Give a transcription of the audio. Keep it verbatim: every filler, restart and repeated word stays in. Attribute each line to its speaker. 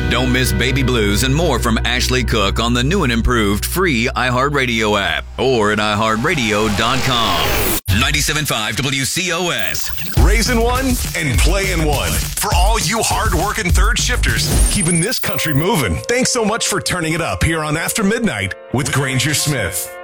Speaker 1: Don't miss Baby Blues and more from Ashley Cook on the new and improved free iHeartRadio app or at i heart radio dot com. ninety-seven point five W C O S.
Speaker 2: Raising one and playing one. For all you hard-working third shifters, keeping this country moving. Thanks so much for turning it up here on After Midnight with Granger Smith.